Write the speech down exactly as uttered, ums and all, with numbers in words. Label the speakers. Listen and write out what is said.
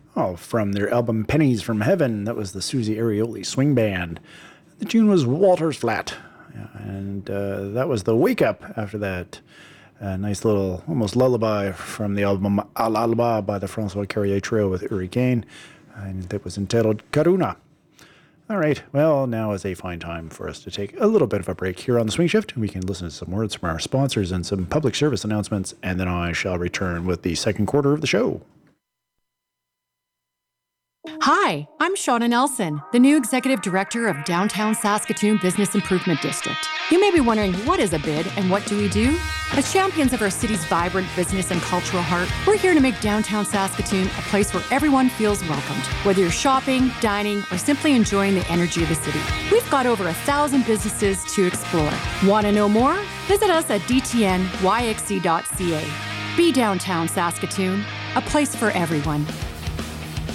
Speaker 1: Oh, from their album Pennies from Heaven, that was the Susie Arioli Swing Band. The tune was Walter's Flat, and uh, that was the Wake Up after that. A nice little, almost lullaby from the album Al Alba by the Francois Carrier Trio with Uri Kane, and that was entitled Karuna. All right, well, now is a fine time for us to take a little bit of a break here on the Swing Shift. We can listen to some words from our sponsors and some public service announcements, and then I shall return with the second quarter of the show.
Speaker 2: Hi, I'm Shauna Nelson, the new Executive Director of Downtown Saskatoon Business Improvement District. You may be wondering, what is a B I D and what do we do? As champions of our city's vibrant business and cultural heart, we're here to make downtown Saskatoon a place where everyone feels welcomed, whether you're shopping, dining, or simply enjoying the energy of the city. We've got over a thousand businesses to explore. Want to know more? Visit us at d t n y x c dot c a. Be Downtown Saskatoon, a place for everyone.